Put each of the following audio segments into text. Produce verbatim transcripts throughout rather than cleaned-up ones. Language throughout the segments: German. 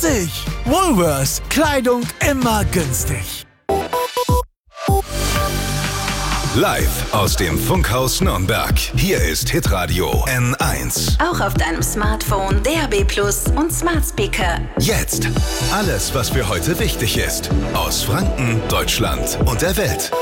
günstig. Woolworths, Kleidung immer günstig. Live aus dem Funkhaus Nürnberg. Hier ist Hitradio N eins. Auch auf deinem Smartphone, D A B Plus und Smart Speaker. Jetzt alles, was für heute wichtig ist. Aus Franken, Deutschland und der Welt.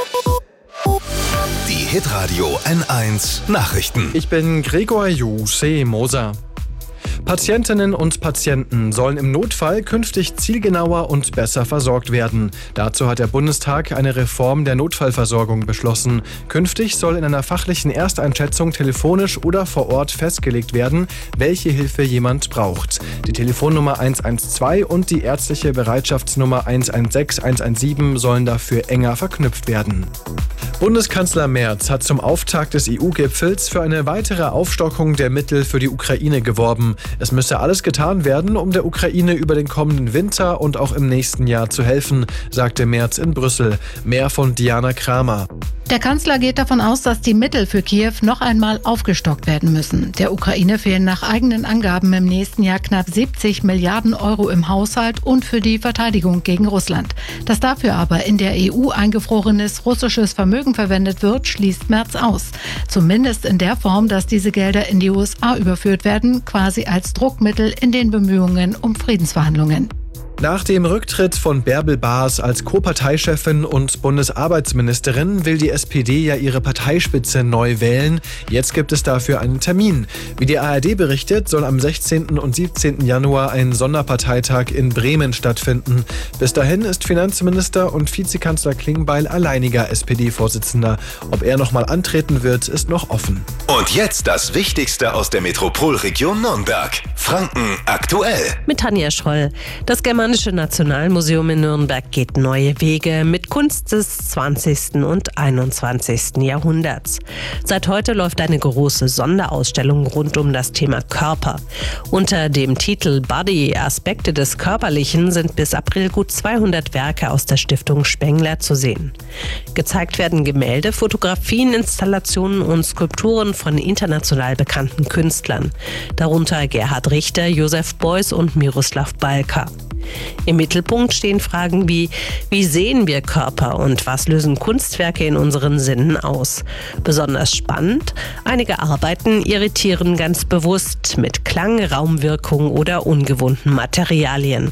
Die Hitradio N eins Nachrichten. Ich bin Gregor Juse Moser. Patientinnen und Patienten sollen im Notfall künftig zielgenauer und besser versorgt werden. Dazu hat der Bundestag eine Reform der Notfallversorgung beschlossen. Künftig soll in einer fachlichen Ersteinschätzung telefonisch oder vor Ort festgelegt werden, welche Hilfe jemand braucht. Die Telefonnummer eins eins zwei und die ärztliche Bereitschaftsnummer eins eins sechs, eins eins sieben sollen dafür enger verknüpft werden. Bundeskanzler Merz hat zum Auftakt des E U-Gipfels für eine weitere Aufstockung der Mittel für die Ukraine geworben. Es müsse alles getan werden, um der Ukraine über den kommenden Winter und auch im nächsten Jahr zu helfen, sagte Merz in Brüssel. Mehr von Diana Kramer. Der Kanzler geht davon aus, dass die Mittel für Kiew noch einmal aufgestockt werden müssen. Der Ukraine fehlen nach eigenen Angaben im nächsten Jahr knapp siebzig Milliarden Euro im Haushalt und für die Verteidigung gegen Russland. Dass dafür aber in der E U eingefrorenes russisches Vermögen verwendet wird, schließt Merz aus. Zumindest in der Form, dass diese Gelder in die U S A überführt werden, quasi als Druckmittel in den Bemühungen um Friedensverhandlungen. Nach dem Rücktritt von Bärbel Baas als Co-Parteichefin und Bundesarbeitsministerin will die S P D ja ihre Parteispitze neu wählen. Jetzt gibt es dafür einen Termin. Wie die A R D berichtet, soll am sechzehnten und siebzehnten Januar ein Sonderparteitag in Bremen stattfinden. Bis dahin ist Finanzminister und Vizekanzler Klingbeil alleiniger S P D-Vorsitzender. Ob er nochmal antreten wird, ist noch offen. Und jetzt das Wichtigste aus der Metropolregion Nürnberg. Franken aktuell. Mit Tanja Schroll. Das Germanische Nationalmuseum in Nürnberg geht neue Wege mit Kunst des zwanzigsten und einundzwanzigsten Jahrhunderts. Seit heute läuft eine große Sonderausstellung rund um das Thema Körper. Unter dem Titel Body, Aspekte des Körperlichen sind bis April gut zweihundert Werke aus der Stiftung Spengler zu sehen. Gezeigt werden Gemälde, Fotografien, Installationen und Skulpturen von international bekannten Künstlern, darunter Gerhard Richter, Josef Beuys und Miroslav Balka. Im Mittelpunkt stehen Fragen wie, wie sehen wir Körper und was lösen Kunstwerke in unseren Sinnen aus? Besonders spannend, einige Arbeiten irritieren ganz bewusst mit Klang, Raumwirkung oder ungewohnten Materialien.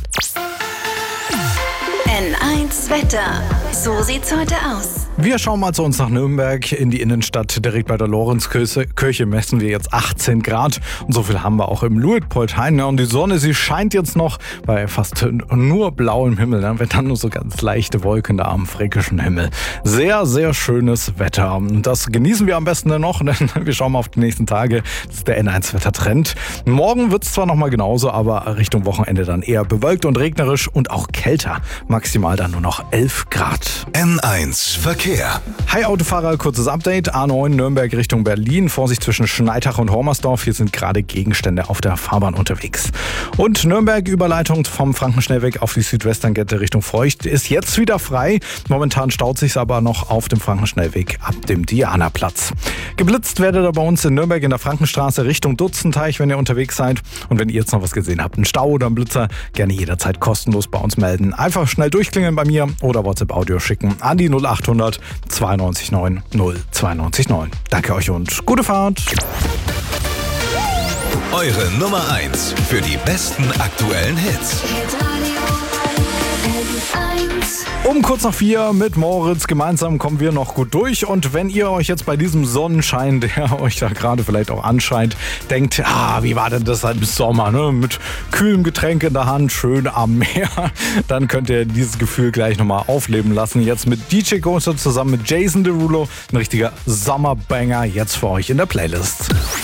N eins Wetter. So sieht's heute aus. Wir schauen mal zu uns nach Nürnberg in die Innenstadt. Direkt bei der Lorenzkirche messen wir jetzt achtzehn Grad. Und so viel haben wir auch im Luitpoldhain. Und die Sonne, sie scheint jetzt noch bei fast nur blauem Himmel. Dann wird dann nur so ganz leichte Wolken da am fränkischen Himmel. Sehr, sehr schönes Wetter. Und das genießen wir am besten dann noch, denn wir schauen mal auf die nächsten Tage. Das ist der N eins Wettertrend. Morgen wird es zwar noch mal genauso, aber Richtung Wochenende dann eher bewölkt und regnerisch und auch kälter. Maximal dann nur noch elf Grad. N eins Verkehr. Hi Autofahrer, kurzes Update. A neun Nürnberg Richtung Berlin. Vorsicht zwischen Schneitach und Hormersdorf. Hier sind gerade Gegenstände auf der Fahrbahn unterwegs. Und Nürnberg Überleitung vom Frankenschnellweg auf die Südwesternkette Richtung Feucht ist jetzt wieder frei. Momentan staut sich's aber noch auf dem Frankenschnellweg ab dem Dianaplatz. Geblitzt werdet ihr bei uns in Nürnberg in der Frankenstraße Richtung Dutzenteich, wenn ihr unterwegs seid. Und wenn ihr jetzt noch was gesehen habt, einen Stau oder einen Blitzer, gerne jederzeit kostenlos bei uns melden. Einfach schnell durchklingeln bei mir oder WhatsApp-Audio schicken an die null achthundert zweiundneunzig neun null zweiundneunzig neun. Danke euch und gute Fahrt. Eure Nummer eins für die besten aktuellen Hits. Um kurz nach vier mit Moritz gemeinsam kommen wir noch gut durch. Und wenn ihr euch jetzt bei diesem Sonnenschein, der euch da gerade vielleicht auch anscheint, denkt, ah, wie war denn das halt bis Sommer, ne? Mit kühlem Getränk in der Hand, schön am Meer, dann könnt ihr dieses Gefühl gleich nochmal aufleben lassen. Jetzt mit D J Ghost zusammen mit Jason Derulo, ein richtiger Sommerbanger jetzt für euch in der Playlist.